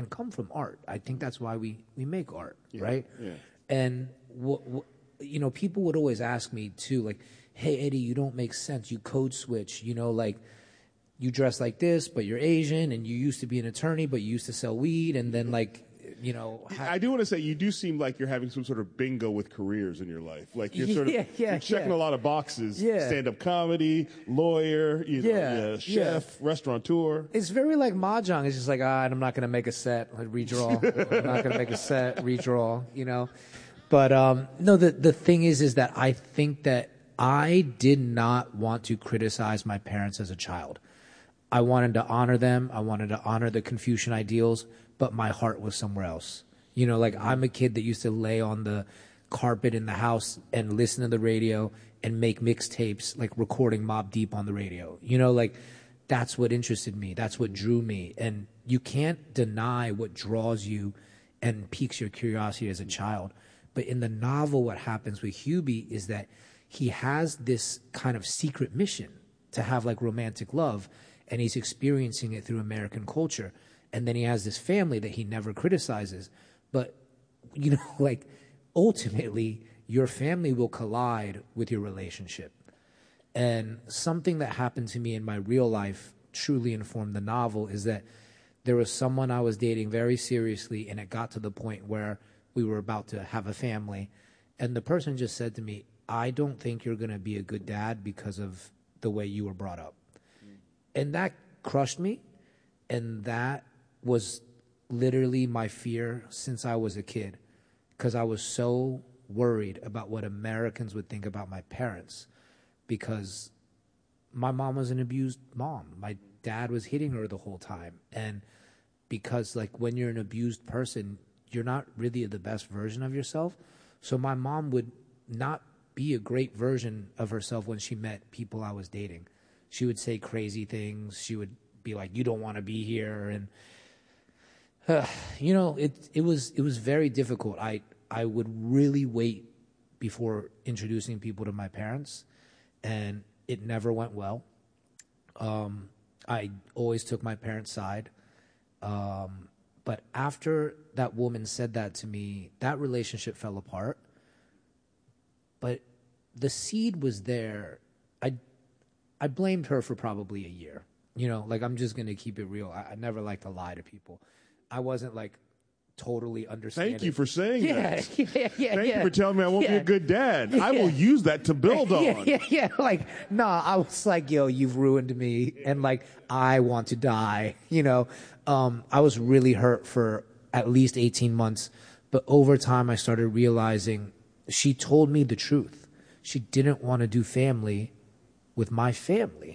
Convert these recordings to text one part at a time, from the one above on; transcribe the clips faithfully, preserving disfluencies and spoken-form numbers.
can come from art. I think that's why we, we make art, yeah, right? Yeah. And, wh- wh- you know, people would always ask me, too, like, hey, Eddie, you don't make sense. You code switch, you know, like, you dress like this, but you're Asian, and you used to be an attorney, but you used to sell weed, and then, like, you know. Ha- I do want to say you do seem like you're having some sort of bingo with careers in your life. Like you're sort of Yeah, yeah, you're checking yeah. a lot of boxes. Yeah. Stand-up comedy, lawyer, you know, Yeah, yeah, chef, restaurateur. It's very like mahjong. It's just like, ah, I'm not going to make a set, like, redraw. I'm not going to make a set, redraw, you know. But um, no, the the thing is, is that I think that I did not want to criticize my parents as a child. I wanted to honor them. I wanted to honor the Confucian ideals, but my heart was somewhere else. You know, like I'm a kid that used to lay on the carpet in the house and listen to the radio and make mixtapes, like recording Mobb Deep on the radio. You know, like that's what interested me. That's what drew me. And you can't deny what draws you and piques your curiosity as a child. But in the novel, what happens with Hubie is that he has this kind of secret mission to have like romantic love, and he's experiencing it through American culture. And then he has this family that he never criticizes. But, you know, like, ultimately, your family will collide with your relationship. And something that happened to me in my real life truly informed the novel is that there was someone I was dating very seriously, and it got to the point where we were about to have a family. And the person just said to me, I don't think you're going to be a good dad because of the way you were brought up. Mm. And that crushed me. And that was literally my fear since I was a kid, because I was so worried about what Americans would think about my parents, because my mom was an abused mom. My dad was hitting her the whole time. And because, like, when you're an abused person, you're not really the best version of yourself. So my mom would not be a great version of herself when she met people I was dating. She would say crazy things. She would be like, you don't want to be here. And, uh, you know, it it was it was very difficult. I, I would really wait before introducing people to my parents, and it never went well. Um, I always took my parents' side. Um, but after that woman said that to me, that relationship fell apart. But the seed was there. I, I blamed her for probably a year. You know, like, I'm just going to keep it real. I, I never like to lie to people. I wasn't, like, totally understanding. Thank you for saying yeah, that. Yeah, yeah, yeah. Thank yeah. you for telling me I won't yeah. be a good dad. Yeah. I will use that to build on. Yeah, yeah, yeah. Like, nah, I was like, yo, you've ruined me. And, like, I want to die. You know, um, I was really hurt for at least eighteen months. But over time, I started realizing she told me the truth. She didn't want to do family with my family.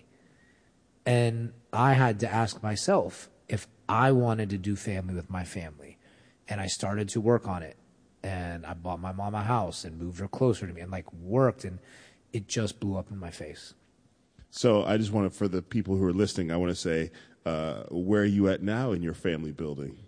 And I had to ask myself if I wanted to do family with my family. And I started to work on it. And I bought my mom a house and moved her closer to me and, like, worked. And it just blew up in my face. So I just want to, for the people who are listening, I want to say, uh, where are you at now in your family building?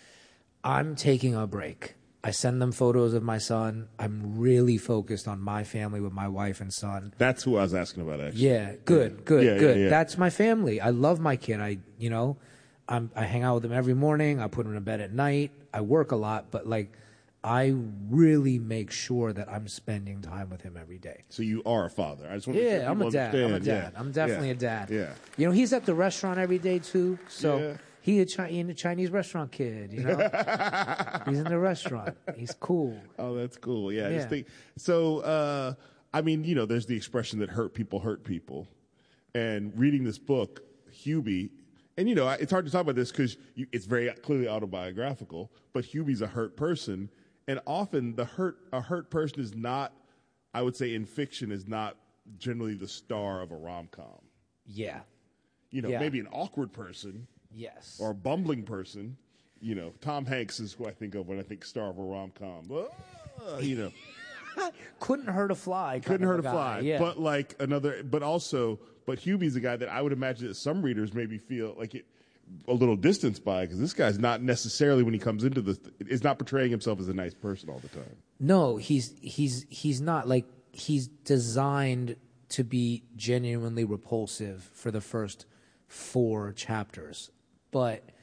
I'm taking a break. I send them photos of my son. I'm really focused on my family with my wife and son. That's who I was asking about, actually. Yeah, good, good, yeah, good. Yeah, yeah. That's my family. I love my kid. I, you know, I'm, I hang out with him every morning. I put him to bed at night. I work a lot, but, like, I really make sure that I'm spending time with him every day. So you are a father. I just want to Yeah, make sure I'm a people dad. I'm a understand. dad. Yeah. I'm definitely yeah. a dad. Yeah. You know, he's at the restaurant every day too. So Yeah. he a, Chi- he a Chinese restaurant kid. You know, he's in the restaurant. He's cool. Oh, that's cool. Yeah. I Yeah. just think, so, uh, I mean, you know, there's the expression that hurt people hurt people. And reading this book, Hubie, and, you know, it's hard to talk about this because it's very clearly autobiographical, but Hubie's a hurt person. And often the hurt, a hurt person is not, I would say in fiction, is not generally the star of a rom-com. Yeah. You know, Yeah. maybe an awkward person. Yes. Or a bumbling person. You know, Tom Hanks is who I think of when I think star of a rom-com. Uh, you know. Couldn't hurt a fly. Couldn't hurt a guy. fly. Yeah. But like another, but also, but Hubie's a guy that I would imagine that some readers maybe feel like it, a little distanced by, because this guy's not necessarily, when he comes into this, is not portraying himself as a nice person all the time. No, he's he's he's not. Like, he's designed to be genuinely repulsive for the first four chapters, but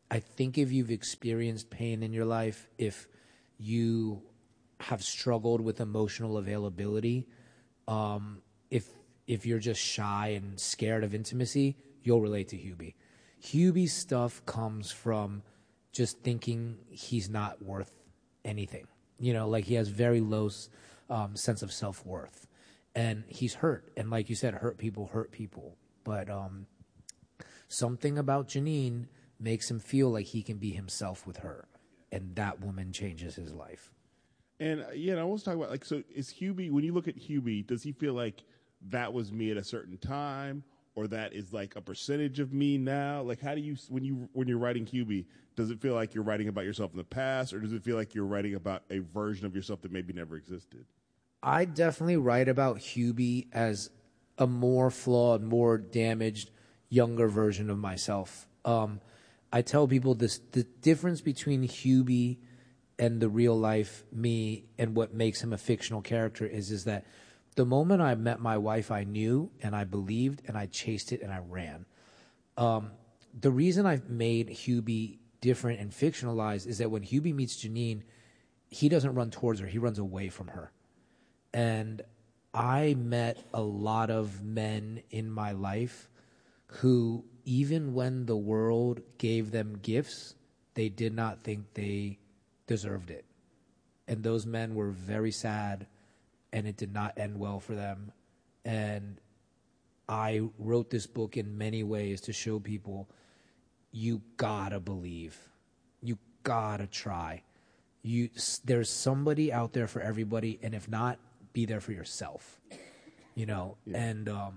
I think if you've experienced pain in your life, if you have struggled with emotional availability, um, if if you're just shy and scared of intimacy, you'll relate to Hubie. Hubie's stuff comes from just thinking he's not worth anything. You know, like he has very low um, sense of self-worth. And he's hurt. And like you said, hurt people hurt people. But um, something about Janine makes him feel like he can be himself with her. And that woman changes his life. And, uh, yeah, and I want to talk about, like, so is Hubie, when you look at Hubie, does he feel like that was me at a certain time, or that is like a percentage of me now? Like, how do you, when you, when you're writing Hubie, does it feel like you're writing about yourself in the past, or does it feel like you're writing about a version of yourself that maybe never existed? I definitely write about Hubie as a more flawed, more damaged, younger version of myself. Um, I tell people this, the difference between Hubie and the real life me and what makes him a fictional character is, is that the moment I met my wife, I knew and I believed and I chased it and I ran. Um, the reason I've made Hubie different and fictionalized is that when Hubie meets Janine, he doesn't run towards her, he runs away from her. And I met a lot of men in my life who, even when the world gave them gifts, they did not think they deserved it. And those men were very sad, and it did not end well for them. And I wrote this book in many ways to show people, you gotta believe. You gotta try. You, there's somebody out there for everybody, and if not, be there for yourself. You know, yeah. and um,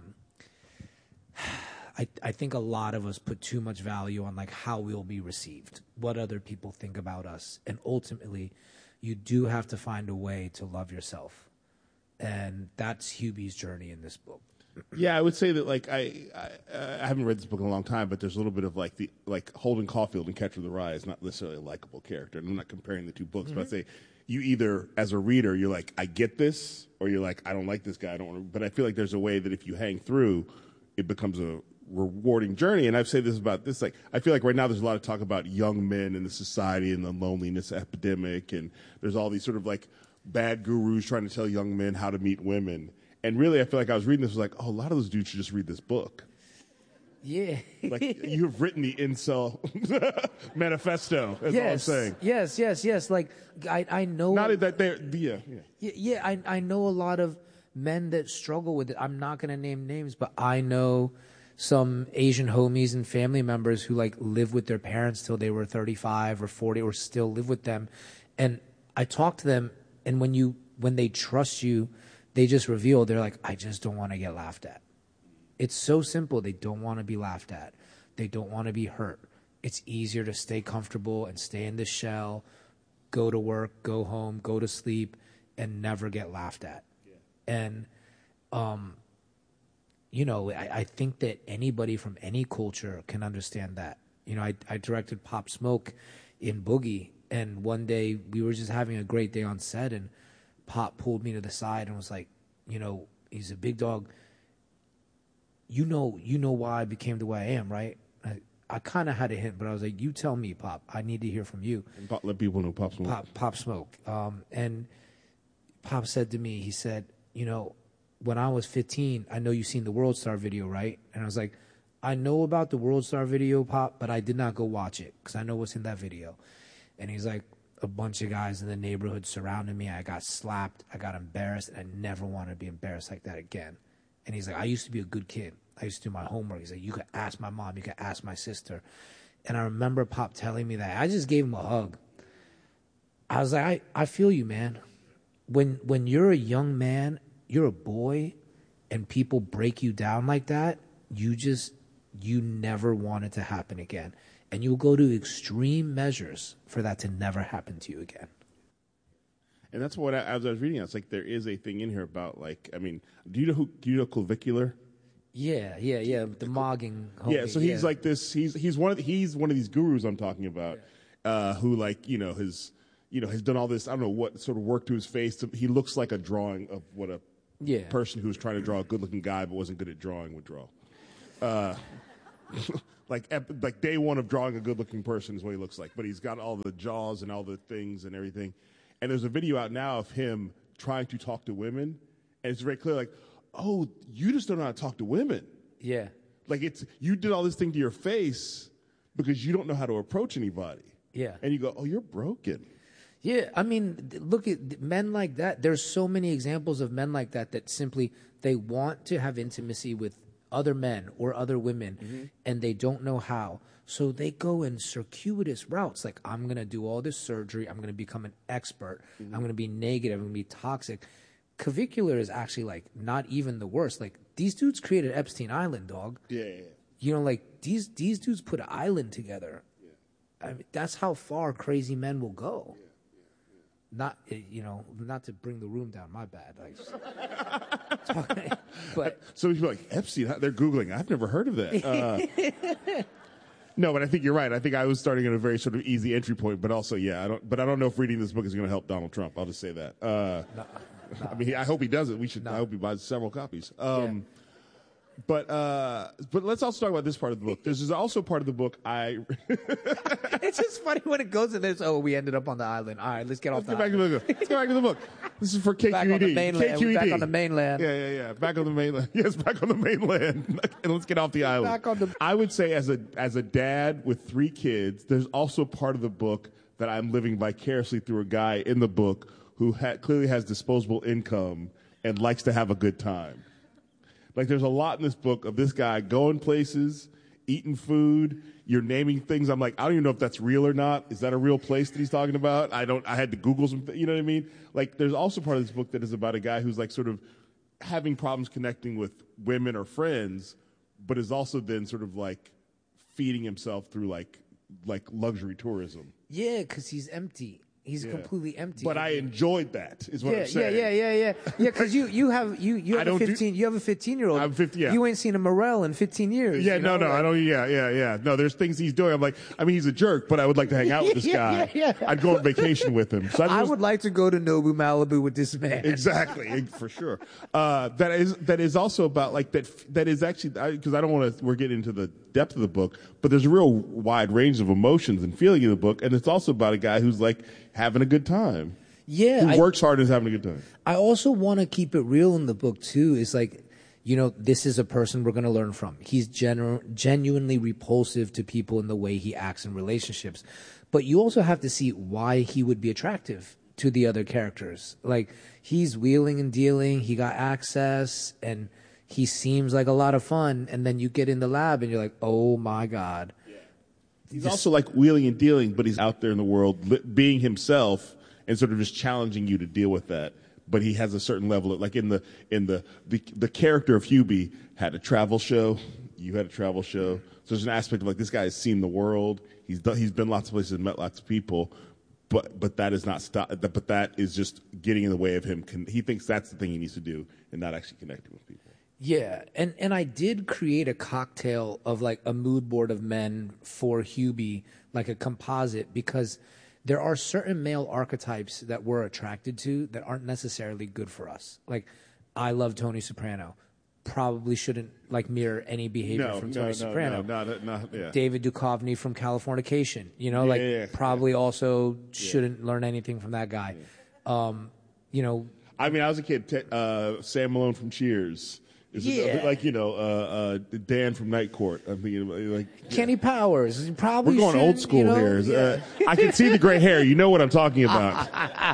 I I think a lot of us put too much value on like how we'll be received, what other people think about us, and ultimately, you do have to find a way to love yourself, and that's Hubie's journey in this book. Yeah, I would say that like I, I I haven't read this book in a long time, but there's a little bit of like the like Holden Caulfield in Catcher in the Rye is not necessarily a likable character, and I'm not comparing the two books, mm-hmm. but I say you either as a reader you're like I get this, or you're like I don't like this guy, I don't want to. But I feel like there's a way that if you hang through, it becomes a rewarding journey. And I've said this about this, like I feel like right now there's a lot of talk about young men in the society and the loneliness epidemic, and there's all these sort of like bad gurus trying to tell young men how to meet women. And really, I feel like I was reading this, was like, oh, a lot of those dudes should just read this book. Yeah. Like, you've written the incel manifesto, that's yes. all I'm saying. Yes, yes, yes. Like, I, I know... Not that they're... Yeah, yeah. Yeah, yeah I, I know a lot of men that struggle with it. I'm not going to name names, but I know some Asian homies and family members who, like, live with their parents till they were thirty-five or forty or still live with them. And I talk to them, and when you when they trust you... they just reveal, they're like, I just don't want to get laughed at. It's so simple. They don't want to be laughed at. They don't want to be hurt. It's easier to stay comfortable and stay in the shell, go to work, go home, go to sleep, and never get laughed at. Yeah. And, um, you know, I, I think that anybody from any culture can understand that. You know, I, I directed Pop Smoke in Boogie, and one day we were just having a great day on set, and Pop pulled me to the side and was like, you know, he's a big dog. You know, you know why I became the way I am, right? I, I kind of had a hint, but I was like, you tell me, Pop. I need to hear from you. And Pop, let people know Pop Smoke. Pop, Pop Smoke. Um, and Pop said to me, he said, you know, when I was fifteen, I know you've seen the World Star video, right? And I was like, I know about the World Star video, Pop, but I did not go watch it because I know what's in that video. And he's like, a bunch of guys in the neighborhood surrounded me. I got slapped. I got embarrassed. And I never want to be embarrassed like that again. And he's like, I used to be a good kid. I used to do my homework. He's like, you could ask my mom. You could ask my sister. And I remember Pop telling me that. I just gave him a hug. I was like, I, I feel you, man. When when you're a young man, you're a boy, and people break you down like that, you just, you never want it to happen again. And you'll go to extreme measures for that to never happen to you again. And that's what I, as I was reading, it's like there is a thing in here about like, I mean, do you know who? Do you know Clavicular? Yeah, yeah, yeah. The mogging. Homie, yeah, so he's yeah. like this. He's he's one of the, he's one of these gurus I'm talking about, yeah. uh, who like you know has you know has done all this. I don't know what sort of work to his face. To, he looks like a drawing of what a yeah. person who was trying to draw a good-looking guy but wasn't good at drawing would draw. Uh, like ep- like day one of drawing a good-looking person is what he looks like. But he's got all the jaws and all the things and everything. And there's a video out now of him trying to talk to women, and it's very clear, like, oh, you just don't know how to talk to women. Yeah. Like it's you did all this thing to your face because you don't know how to approach anybody. Yeah. And you go, oh, you're broken. Yeah, I mean, look at men like that. There's so many examples of men like that that simply they want to have intimacy with other men or other women, mm-hmm. and they don't know how. So they go in circuitous routes. Like, I'm going to do all this surgery. I'm going to become an expert. Mm-hmm. I'm going to be negative. I'm going to be toxic. Clavicular is actually, like, not even the worst. Like, these dudes created Epstein Island, dog. Yeah, yeah, yeah. You know, like, these, these dudes put an island together. Yeah. I mean, that's how far crazy men will go. Yeah. Not, you know, not to bring the room down. My bad. Like, but so people are like, Epstein, they're Googling. I've never heard of that. Uh, no, but I think you're right. I think I was starting at a very sort of easy entry point, but also, yeah, I don't. But I don't know if reading this book is going to help Donald Trump. I'll just say that. Uh, no, no, I mean, I hope he does it. We should. No. I hope he buys several copies. Um, yeah. But uh, but let's also talk about this part of the book. This is also part of the book. I. It's just funny when it goes in this. Oh, we ended up on the island. All right, let's get let's off. Get the back to the book. Let's get back to the book. This is for K Q E D. Back on the mainland. K Q E D. Back on the mainland. Yeah, yeah, yeah. Back on the mainland. Yes, back on the mainland. And let's get off the island. Back on the. I would say, as a as a dad with three kids, there's also part of the book that I'm living vicariously through a guy in the book who ha- clearly has disposable income and likes to have a good time. Like, there's a lot in this book of this guy going places, eating food. You're naming things. I'm like, I don't even know if that's real or not. Is that a real place that he's talking about? I don't. I had to Google some. Th- you know what I mean? Like, there's also part of this book that is about a guy who's like sort of having problems connecting with women or friends, but is also then sort of like feeding himself through like like luxury tourism. Yeah, because he's empty. He's yeah. completely empty. But I enjoyed that. Is what yeah, I'm saying. Yeah, yeah, yeah, yeah, yeah. Because you, you have you you have a fifteen do, you have a fifteen year old. I'm fifty. Yeah. You ain't seen a Morel in fifteen years. Yeah, you no, know? no, like, I don't. Yeah, yeah, yeah. No, there's things he's doing. I'm like, I mean, he's a jerk, but I would like to hang out with this yeah, guy. Yeah, yeah. I'd go on vacation with him. So I, I was, would like to go to Nobu, Malibu with this man. Exactly, for sure. Uh, that is that is also about like that. That is actually because I, I don't want to. We're getting into the depth of the book, but there's a real wide range of emotions and feeling in the book, and it's also about a guy who's like having a good time. Yeah, who I, works hard and is having a good time. I also want to keep it real in the book too. Is like, you know, this is a person we're going to learn from. He's genu- genuinely repulsive to people in the way he acts in relationships, but you also have to see why he would be attractive to the other characters. Like, he's wheeling and dealing. He got access, and he seems like a lot of fun. And then you get in the lab, and you're like, oh my god. Yeah. He's this- also like wheeling and dealing, but he's out there in the world li- being himself. And sort of just challenging you to deal with that, but he has a certain level of like in the in the the, the character of Hubie had a travel show. You had a travel show, so there's an aspect of like this guy has seen the world. He's done, he's been lots of places, met lots of people, but but that is not stop. But that is just getting in the way of him. Con- he thinks that's the thing he needs to do, and not actually connecting with people. Yeah, and and I did create a cocktail of like a mood board of men for Hubie, like a composite, because there are certain male archetypes that we're attracted to that aren't necessarily good for us. Like, I love Tony Soprano. Probably shouldn't like mirror any behavior no, from no, Tony no, Soprano. No, not, not, yeah. David Duchovny from Californication. You know, yeah, like yeah, yeah, probably yeah. also shouldn't learn anything from that guy. Yeah. Um, you know. I mean, I was a kid. T- uh, Sam Malone from Cheers. Is yeah. it, like, you know, uh, uh, Dan from Night Court. I mean, like yeah. Kenny Powers. Probably we're going old school you know, here. Yeah. Uh, I can see the gray hair. You know what I'm talking about.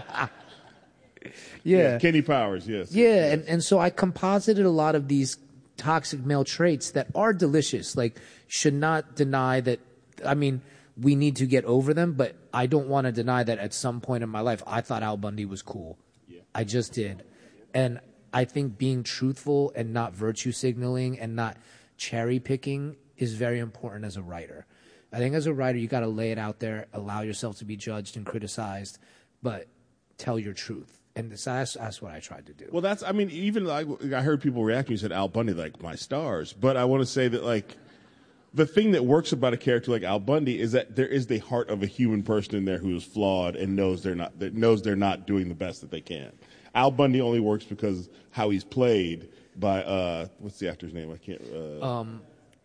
yeah. yeah. Kenny Powers, yes. Yeah, yes. And, and so I composited a lot of these toxic male traits that are delicious. Like, should not deny that, I mean, we need to get over them, but I don't want to deny that at some point in my life, I thought Al Bundy was cool. Yeah. I just did. And I think being truthful and not virtue signaling and not cherry picking is very important as a writer. I think as a writer, you got to lay it out there, allow yourself to be judged and criticized, but tell your truth. And this, that's, that's what I tried to do. Well, that's, I mean, even like I heard people reacting, you said Al Bundy, like my stars. But I want to say that, like, the thing that works about a character like Al Bundy is that there is the heart of a human person in there who is flawed and knows they're not, that knows they're not doing the best that they can. Al Bundy only works because how he's played by uh, what's the actor's name? I can't. Uh, um,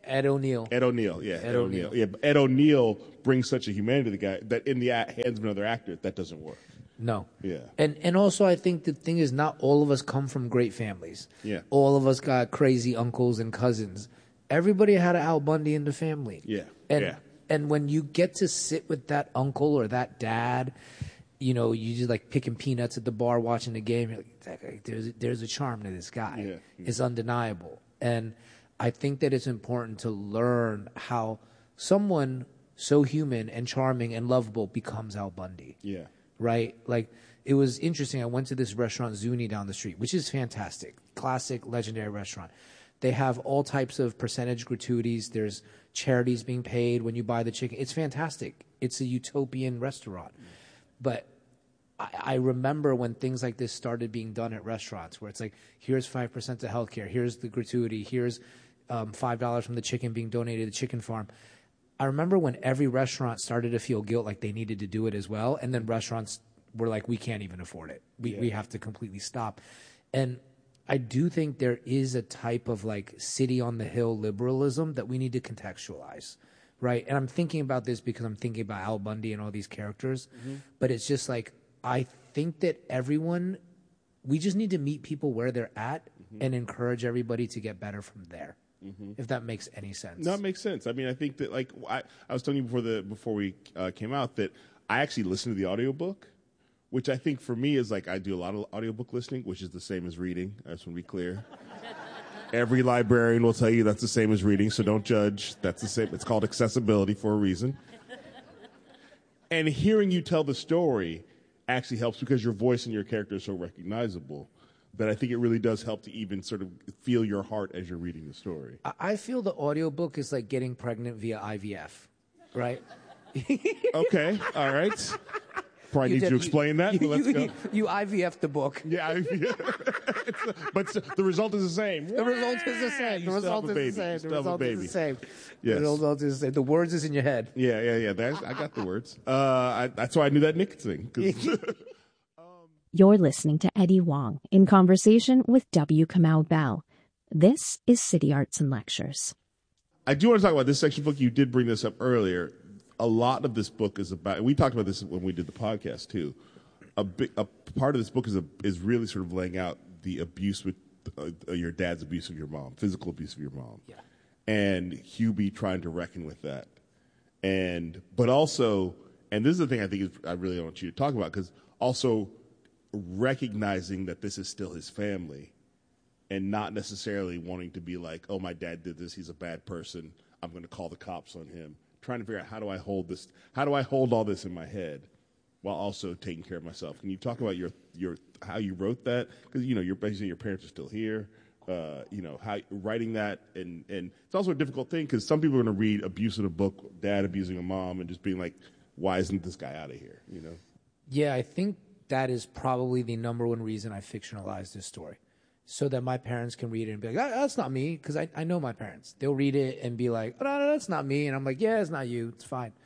Ed O'Neill. Ed O'Neill, yeah. Ed O'Neill. Yeah, but Ed O'Neill brings such a humanity to the guy that in the a- hands of another actor, that doesn't work. No. Yeah. And and also I think the thing is not all of us come from great families. Yeah. All of us got crazy uncles and cousins. Everybody had an Al Bundy in the family. Yeah. And Yeah. and when you get to sit with that uncle or that dad, you know, you just like picking peanuts at the bar watching the game, you're like, there's there's a charm to this guy. Yeah. Yeah. It's undeniable. And I think that it's important to learn how someone so human and charming and lovable becomes Al Bundy. Yeah. Right? Like, it was interesting. I went to this restaurant, Zuni, down the street, which is fantastic. Classic, legendary restaurant. They have all types of percentage gratuities. There's charities being paid when you buy the chicken. It's fantastic. It's a utopian restaurant. But I, I remember when things like this started being done at restaurants, where it's like, here's five percent to healthcare, here's the gratuity, here's um, five dollars from the chicken being donated to the chicken farm. I remember when every restaurant started to feel guilt like they needed to do it as well, and then restaurants were like, we can't even afford it. We Yeah. we have to completely stop. And I do think there is a type of like city on the hill liberalism that we need to contextualize, right? And I'm thinking about this because I'm thinking about Al Bundy and all these characters, mm-hmm. but it's just like, I think that everyone, we just need to meet people where they're at mm-hmm. and encourage everybody to get better from there. Mm-hmm. If that makes any sense. No, it makes sense. I mean, I think that, like, I, I was telling you before the before we uh, came out that I actually listened to the audiobook, which I think for me is like I do a lot of audiobook listening, which is the same as reading. I just want to be clear. Every librarian will tell you that's the same as reading, so don't judge. That's the same. It's called accessibility for a reason. And hearing you tell the story actually helps because your voice and your character are so recognizable. That I think it really does help to even sort of feel your heart as you're reading the story. I feel the audiobook is like getting pregnant via I V F, right? Okay, all right. Probably you need did, to explain you, that, you, but let's you, go. You, you I V F the book. Yeah, I V F. But the result is the same. The result is the same. You the result is baby. the same. You the result is the same. Yes. The result is the same. The words is in your head. Yeah, yeah, yeah. That's, I got the words. Uh, I, that's why I knew that Nick thing. You're listening to Eddie Wong in conversation with W. Kamau Bell. This is City Arts and Lectures. I do want to talk about this section book. You did bring this up earlier. A lot of this book is about, and we talked about this when we did the podcast too. A big, a part of this book is a, is really sort of laying out the abuse with uh, your dad's abuse of your mom, physical abuse of your mom, yeah. and Hubie trying to reckon with that, and but also, and this is the thing I think is, I really want you to talk about because also. Recognizing that this is still his family and not necessarily wanting to be like, oh, my dad did this, he's a bad person, I'm going to call the cops on him. Trying to figure out how do I hold this, how do I hold all this in my head while also taking care of myself. Can you talk about your, your how you wrote that? Because, you know, you're basically your parents are still here. Uh, you know, how writing that, and, and it's also a difficult thing because some people are going to read abuse in a book, dad abusing a mom, and just being like, why isn't this guy out of here, you know? Yeah, I think that is probably the number one reason I fictionalized this story, so that my parents can read it and be like, oh, that's not me, because I, I know my parents. They'll read it and be like, oh, no, no, that's not me. And I'm like, yeah, it's not you. It's fine.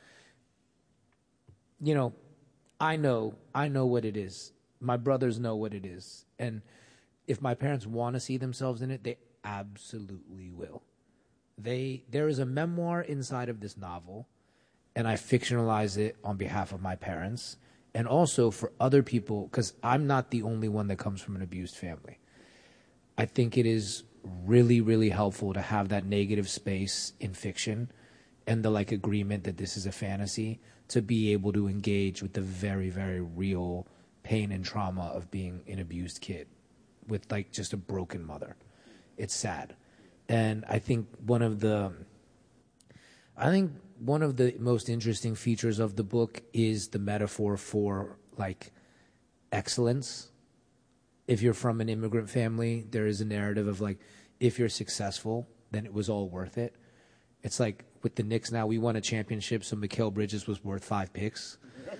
You know, I know, I know what it is. My brothers know what it is. And if my parents want to see themselves in it, they absolutely will. They, there is a memoir inside of this novel, and I fictionalize it on behalf of my parents. And also for other people, because I'm not the only one that comes from an abused family. I think it is really, really helpful to have that negative space in fiction and the like agreement that this is a fantasy to be able to engage with the very, very real pain and trauma of being an abused kid with like just a broken mother. It's sad. And I think one of the, I think one of the most interesting features of the book is the metaphor for like excellence. If you're from an immigrant family, there is a narrative of like, if you're successful, then it was all worth it. It's like with the Knicks now, we won a championship, so Mikal Bridges was worth five picks.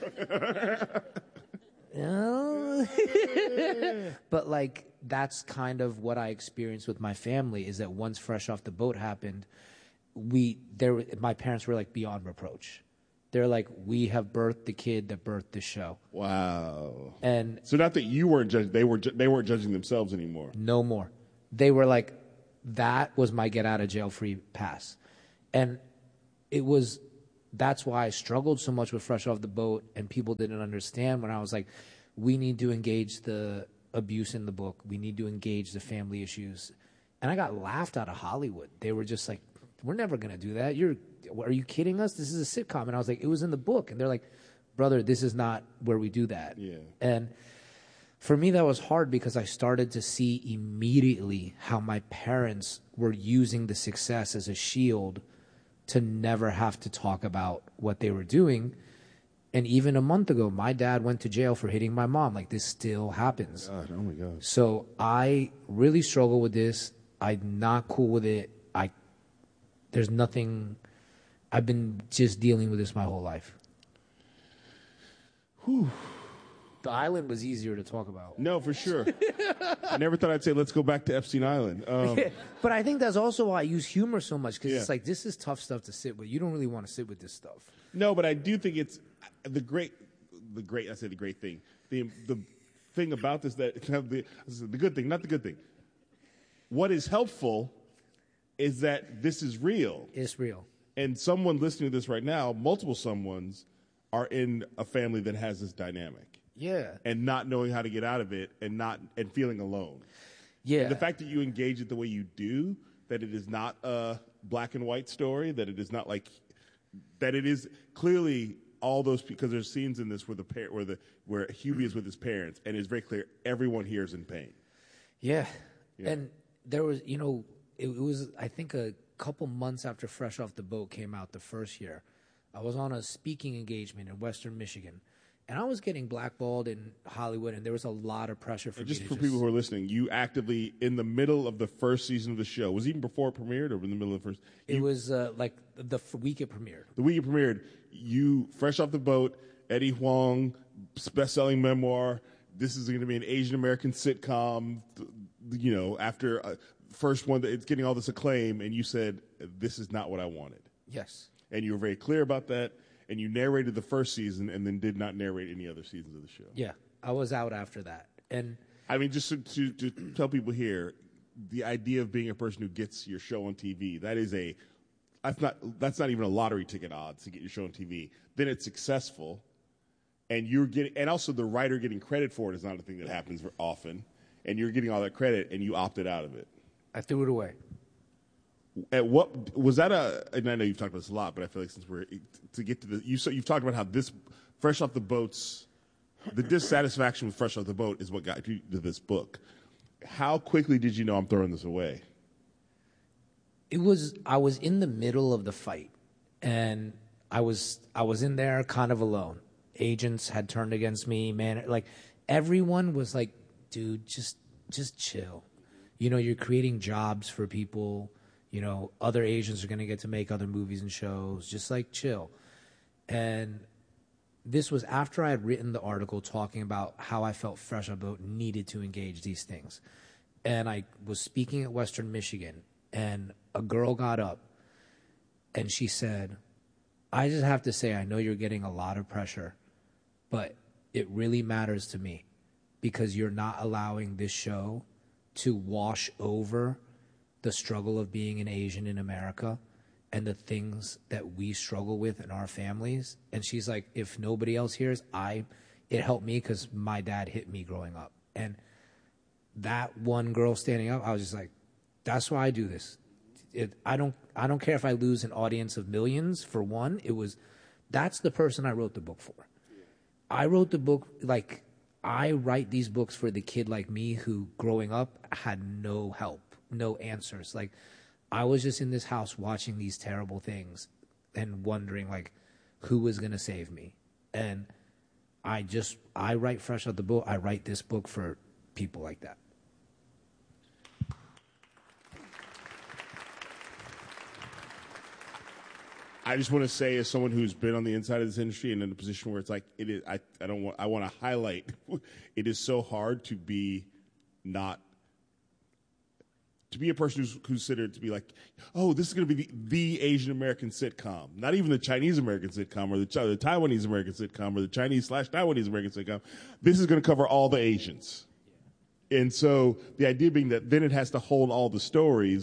But like, that's kind of what I experienced with my family, is that once Fresh Off the Boat happened, we there my parents were like beyond reproach. They're like, we have birthed the kid that birthed the show. Wow. And so not that you weren't judging, they were ju- they weren't judging themselves anymore. No more. They were like, that was my get out of jail free pass. And it was, that's why I struggled so much with Fresh Off the Boat, and people didn't understand when I was like, we need to engage the abuse in the book. We need to engage the family issues. And I got laughed out of Hollywood. They were just like, we're never going to do that. You're, are you kidding us? This is a sitcom. And I was like, it was in the book. And they're like, brother, this is not where we do that. Yeah. And for me, that was hard because I started to see immediately how my parents were using the success as a shield to never have to talk about what they were doing. And even a month ago, my dad went to jail for hitting my mom. Like, this still happens. God, oh my God. So I really struggle with this. I'm not cool with it. I, there's nothing, I've been just dealing with this my whole life. Whew. The island was easier to talk about. No, for sure. I never thought I'd say, let's go back to Epstein Island. Um, Yeah, but I think that's also why I use humor so much, because Yeah. it's like, this is tough stuff to sit with. You don't really want to sit with this stuff. No, but I do think it's the great, the great. I say the great thing. The the thing about this that the, the good thing, not the good thing. What is helpful is that this is real, It's real. and someone listening to this right now, multiple someones, are in a family that has this dynamic, Yeah. and not knowing how to get out of it, and not and feeling alone. Yeah. And the fact that you engage it the way you do, that it is not a black and white story, that it is not like. That it is clearly all those, because there's scenes in this where the par- where the where Hubie is with his parents, and it's very clear everyone here is in pain. Yeah. Yeah. And there was, you know, it, it was, I think, a couple months after Fresh Off the Boat came out the first year. I was on a speaking engagement in Western Michigan, and I was getting blackballed in Hollywood, and there was a lot of pressure for And me just to for just, people who are listening, you actively in the middle of the first season of the show, was it even before it premiered, or in the middle of the first? It you- was uh, like the f- week it premiered. the week it premiered. You fresh off the boat, Eddie Huang, best-selling memoir. This is going to be an Asian American sitcom. You know, after uh, first one, that it's getting all this acclaim, and you said, "This is not what I wanted." Yes. And you were very clear about that, and you narrated the first season and then did not narrate any other seasons of the show. Yeah. I was out after that. And I mean, just to, to, to tell people here, the idea of being a person who gets your show on T V, that is a, that's not, that's not even a lottery ticket odds to get your show on T V. Then it's successful, and you're getting, and also the writer getting credit for it is not a thing that happens very often, and you're getting all that credit, and you opted out of it. I threw it away. At what was that a? And I know you've talked about this a lot, but I feel like since we're to get to the, you so you've talked about how this fresh off the boats, the dissatisfaction with fresh off the boat is what got you to this book. How quickly did you know I'm throwing this away? It was, I was in the middle of the fight, and I was I was in there kind of alone. Agents had turned against me, man. Like, everyone was like, dude, just just chill. You know, you're creating jobs for people. You know, other Asians are going to get to make other movies and shows. Just like chill. And this was after I had written the article talking about how I felt Fresh Off the Boat needed to engage these things. And I was speaking at Western Michigan, and a girl got up and she said, I just have to say, I know you're getting a lot of pressure, but it really matters to me because you're not allowing this show to wash over the struggle of being an Asian in America and the things that we struggle with in our families. And she's like, if nobody else hears, I, it helped me because my dad hit me growing up. And that one girl standing up, I was just like, that's why I do this. It, I don't, I don't care if I lose an audience of millions. For one, it was, that's the person I wrote the book for. I wrote the book, like, I write these books for the kid like me who growing up had no help, no answers. Like, I was just in this house watching these terrible things and wondering, like, who was going to save me? And I just, I write Fresh Off the Boat. I write this book for people like that. I just want to say, as someone who's been on the inside of this industry and in a position where it's like it is, I, I don't want, I want to highlight, it is so hard to be not, to be a person who's considered to be like, oh, this is going to be the, the Asian American sitcom, not even the Chinese American sitcom or the, the Taiwanese American sitcom or the Chinese slash Taiwanese American sitcom. This is going to cover all the Asians. And so the idea being that then it has to hold all the stories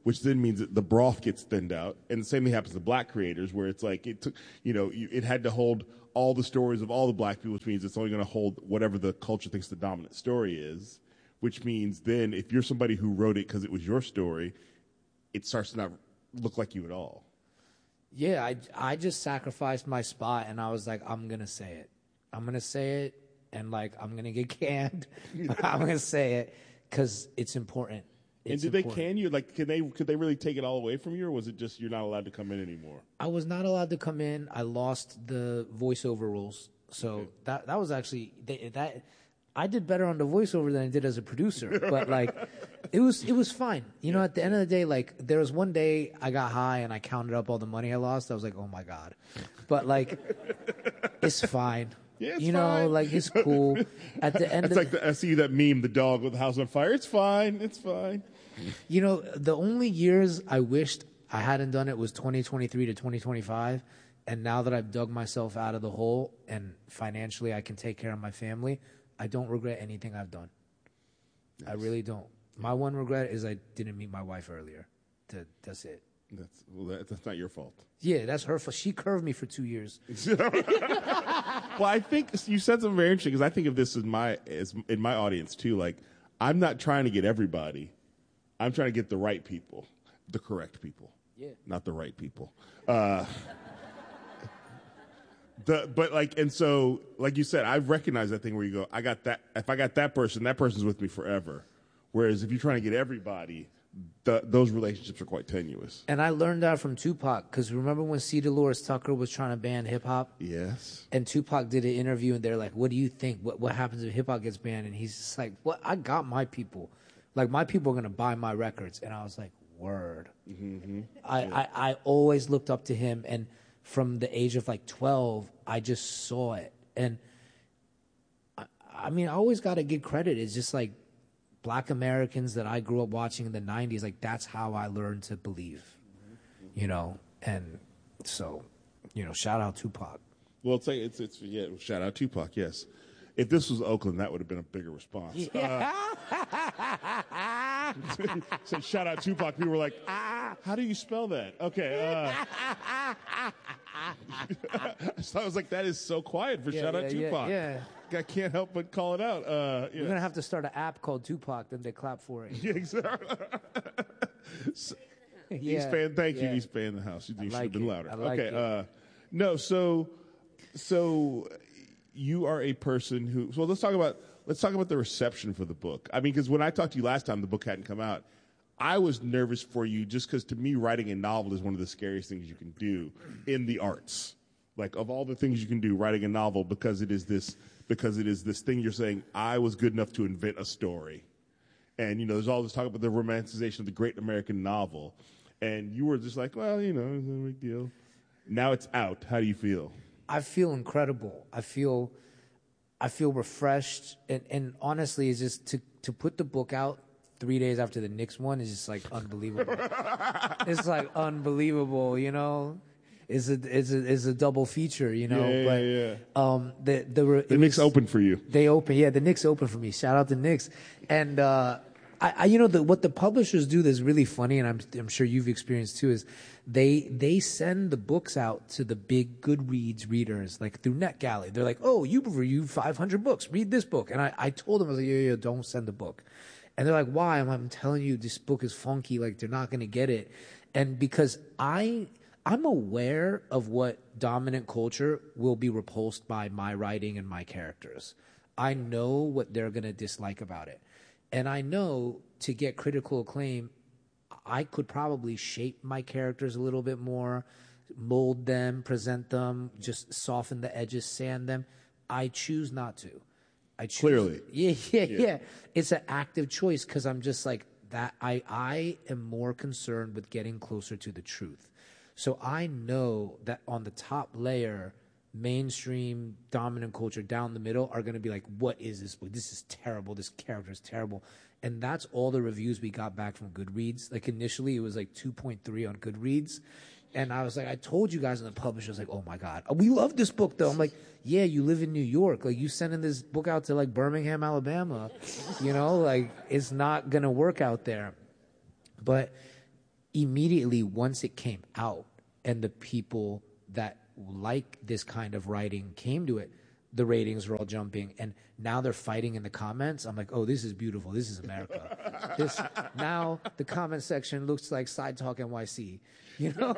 which then means that the broth gets thinned out. And the same thing happens to black creators, where it's like it took, you know, you, it had to hold all the stories of all the black people, which means it's only going to hold whatever the culture thinks the dominant story is, which means then if you're somebody who wrote it because it was your story, it starts to not look like you at all. Yeah, I, I just sacrificed my spot, and I was like, I'm going to say it. I'm going to say it, and, like, I'm going to get canned. I'm going to say it because it's important. It's and did important. they can you? Like, can they, could they really take it all away from you, or was it just you're not allowed to come in anymore? I was not allowed to come in. I lost the voiceover rules. So okay. that that was actually they, that I did better on the voiceover than I did as a producer. But like it was it was fine. You know, at the end of the day, like there was one day I got high and I counted up all the money I lost. I was like, oh my God. But like it's fine. Yeah, it's you know, fine. like it's cool. At the end, it's of like the, I see that meme, the dog with the house on fire. It's fine. It's fine. You know, the only years I wished I hadn't done it was twenty twenty-three to twenty twenty-five. And now that I've dug myself out of the hole and financially I can take care of my family, I don't regret anything I've done. Nice. I really don't. My one regret is I didn't meet my wife earlier. That, that's it. That's well, that, that's not your fault. Yeah, that's her fault. She curved me for two years. Well, I think you said something very interesting because I think of this as my as in my audience too. Like, I'm not trying to get everybody. I'm trying to get the right people, the correct people. Yeah. Not the right people. Uh, the but like and so like you said, I've recognized that thing where you go, I got that. If I got that person, that person's with me forever. Whereas if you're trying to get everybody, the, those relationships are quite tenuous. And I learned that from Tupac, because remember when C. Dolores Tucker was trying to ban hip-hop? Yes. And Tupac did an interview, and they're like, what do you think? What what happens if hip-hop gets banned? And he's just like, well, I got my people. Like, my people are going to buy my records. And I was like, word. Mm-hmm. I, yeah. I, I always looked up to him, and from the age of, like, twelve, I just saw it. And, I, I mean, I always got to give credit. It's just like, Black Americans that I grew up watching in the nineties, like that's how I learned to believe, you know, and so, you know, shout out Tupac. Well, it's like, it's, it's, yeah, shout out Tupac, yes. If this was Oakland, that would have been a bigger response. Yeah. Uh, so shout out Tupac, people were like, how do you spell that? Okay. Uh, so I was like, that is so quiet for yeah, shout yeah, out Tupac. Yeah, yeah. I can't help but call it out. Uh, We're going to have to start an app called Tupac, then they clap for it. Yeah, exactly. so, yeah, East fan, thank yeah. you, East fan in the house. You, you like should have been it. louder. I like okay. it. Uh, no, so so you are a person who. So let's talk about let's talk about the reception for the book. I mean, because when I talked to you last time, the book hadn't come out. I was nervous for you just because to me, writing a novel is one of the scariest things you can do in the arts. Like of all the things you can do, writing a novel because it is this because it is this thing you're saying. I was good enough to invent a story, and you know, there's all this talk about the romanticization of the great American novel, and you were just like, well, you know, it's no big deal. Now it's out. How do you feel? I feel incredible. I feel, I feel refreshed, and, and honestly, it's just to to put the book out three days after the Knicks one is just like unbelievable. It's like unbelievable, you know. It's a it's a it's a double feature, you know. Yeah, but yeah, yeah. um, the the the Knicks open for you. They open, yeah. The Knicks open for me. Shout out to Knicks. And uh, I, I, you know, the, what the publishers do that's really funny, and I'm I'm sure you've experienced too, is they they send the books out to the big Goodreads readers, like through NetGalley. They're like, oh, you reviewed five hundred books. Read this book. And I I told them, I was like, yeah, yeah, don't send the book. And they're like, why? I'm, I'm telling you, this book is funky. Like they're not going to get it. And because I. I'm aware of what dominant culture will be repulsed by my writing and my characters. I know what they're going to dislike about it. And I know to get critical acclaim, I could probably shape my characters a little bit more, mold them, present them, just soften the edges, sand them. I choose not to. I choose, Clearly. Yeah, yeah, yeah, yeah. It's an active choice because I'm just like that. I, I am more concerned with getting closer to the truth. So I know that on the top layer, mainstream dominant culture down the middle are going to be like, what is this book? This is terrible. This character is terrible. And that's all the reviews we got back from Goodreads. Like initially it was like two point three on Goodreads. And I was like, I told you guys in the publisher, I was like, oh my God, we love this book though. I'm like, yeah, you live in New York. Like you sending this book out to like Birmingham, Alabama, you know, like it's not going to work out there. But immediately once it came out and the people that like this kind of writing came to it, the ratings were all jumping, and now they're fighting in the comments. I'm like, oh, this is beautiful. This is America. This now the comment section looks like Side Talk N Y C. You know?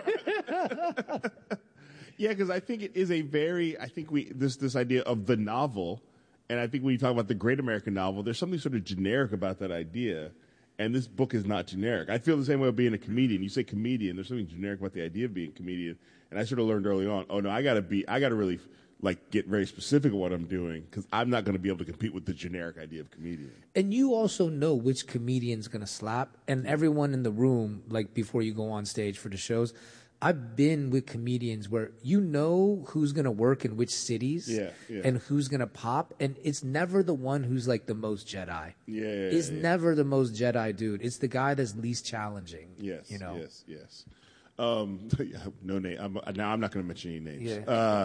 Yeah, because I think it is a very. I think we this this idea of the novel, and I think when you talk about the great American novel, there's something sort of generic about that idea. And this book is not generic. I feel the same way about being a comedian. You say comedian, there's something generic about the idea of being a comedian. And I sort of learned early on, oh no, I gotta be, I gotta really like get very specific at what I'm doing because I'm not going to be able to compete with the generic idea of comedian. And you also know which comedian's going to slap. And everyone in the room, like before you go on stage for the shows, I've been with comedians where you know who's going to work in which cities yeah, yeah. and who's going to pop. And it's never the one who's like the most Jedi. Yeah, yeah, It's yeah. never the most Jedi dude. It's the guy that's least challenging. Yes, you know? yes, yes. Um, no name. I'm, now I'm not going to mention any names. Yeah. Uh,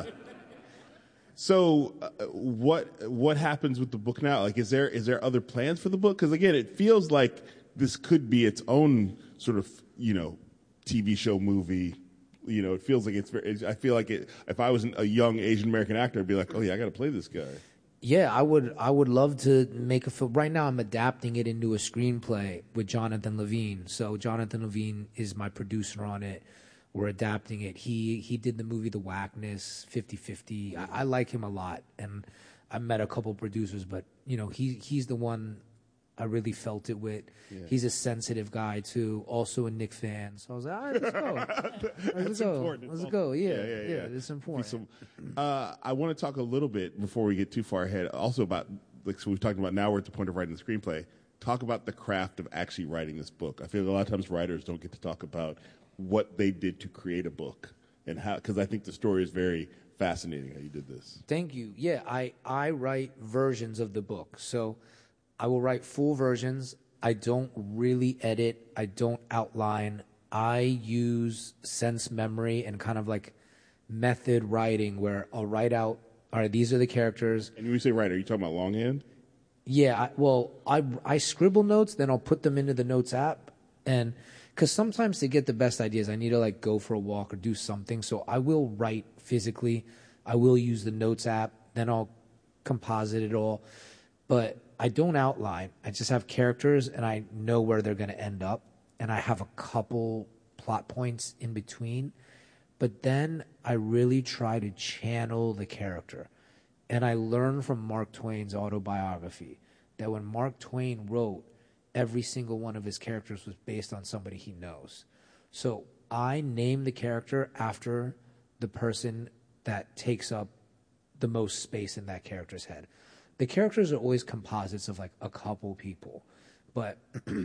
so, uh, what what happens with the book now? Like, is there is there other plans for the book? Because again, it feels like this could be its own sort of you know T V show, movie. You know, it feels like it's very. I feel like it, if I was a young Asian American actor, I'd be like, oh yeah, I got to play this guy. Yeah, I would. I would love to make a film. Right now, I'm adapting it into a screenplay with Jonathan Levine. So Jonathan Levine is my producer on it. We're adapting it. He he did the movie The Whackness, fifty-fifty. I, I like him a lot, and I met a couple producers, but you know, he he's the one I really felt it with. Yeah. He's a sensitive guy too, also a Knick fan. So I was like, all right, let's go. Let's That's go. important. Let's It's go. all- Yeah, yeah, yeah, yeah, yeah. it's important. Some- uh, I want to talk a little bit before we get too far ahead. Also about like so we've talked about now we're at the point of writing the screenplay. Talk about the craft of actually writing this book. I feel like a lot of times writers don't get to talk about what they did to create a book and how because I think the story is very fascinating how you did this. Thank you. Yeah, I, I write versions of the book. So I will write full versions. I don't really edit. I don't outline. I use sense memory and kind of like method writing where I'll write out, all right, these are the characters. And when you say writer, are you talking about longhand? Yeah, I, well, I, I scribble notes, then I'll put them into the notes app. And because sometimes to get the best ideas, I need to like go for a walk or do something. So I will write physically. I will use the notes app. Then I'll composite it all. But I don't outline. I just have characters and I know where they're going to end up. And I have a couple plot points in between. But then I really try to channel the character. And I learned from Mark Twain's autobiography that when Mark Twain wrote, every single one of his characters was based on somebody he knows. So I name the character after the person that takes up the most space in that character's head. The characters are always composites of like a couple people, but